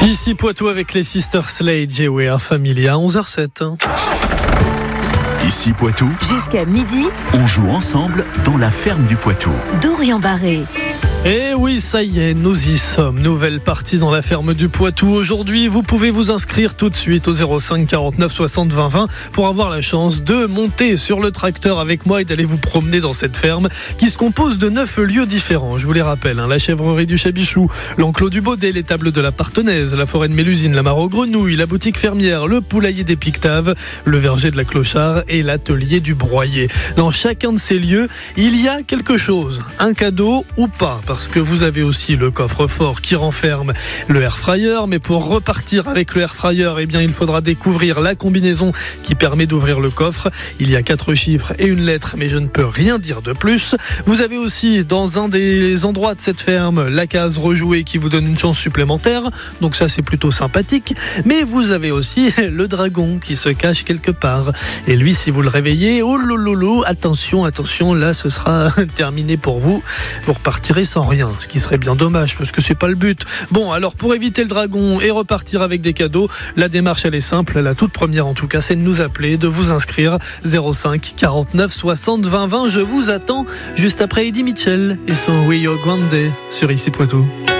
Ici Poitou avec les Sisters Slade et We Are Family à 11h07. Ici Poitou, jusqu'à midi, on joue ensemble dans la ferme du Poitou. Dorian Barré. Et oui, ça y est, nous y sommes. Nouvelle partie dans la ferme du Poitou. Aujourd'hui, vous pouvez vous inscrire tout de suite au 05 49 60 20 20 pour avoir la chance de monter sur le tracteur avec moi et d'aller vous promener dans cette ferme qui se compose de 9 lieux différents. Je vous les rappelle, la chèvrerie du Chabichou, l'enclos du Baudet, l'étable de la Partenaise, la forêt de Mélusine, la mare aux grenouilles, la boutique fermière, le poulailler des Pictaves, le verger de la Clochard et l'atelier du broyer. Dans chacun de ces lieux, il y a quelque chose, un cadeau ou pas, parce que vous avez aussi le coffre-fort qui renferme le air fryer, mais pour repartir avec le air fryer, eh bien, il faudra découvrir la combinaison qui permet d'ouvrir le coffre. Il y a 4 chiffres et une lettre, mais je ne peux rien dire de plus. Vous avez aussi, dans un des endroits de cette ferme, la case rejouée qui vous donne une chance supplémentaire, donc ça c'est plutôt sympathique, mais vous avez aussi le dragon qui se cache quelque part, et lui, si vous le réveillez, oh lolo, attention, là ce sera terminé pour vous, vous repartirez sans rien, ce qui serait bien dommage parce que c'est pas le but. Bon, alors pour éviter le dragon et repartir avec des cadeaux, la démarche elle est simple, la toute première en tout cas, c'est de nous appeler, de vous inscrire 05 49 60 20 20. Je vous attends juste après Eddie Mitchell et son We Are Grande sur Ici Poitou.